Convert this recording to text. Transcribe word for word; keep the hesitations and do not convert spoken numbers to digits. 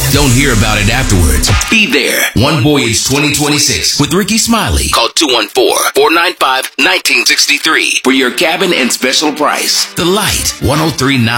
Don't hear about it afterwards. Be there. One Voyage twenty twenty-six with Ricky Smiley. Call two one four, four nine five, one nine six three for your cabin and special price. The Light, one oh three point nine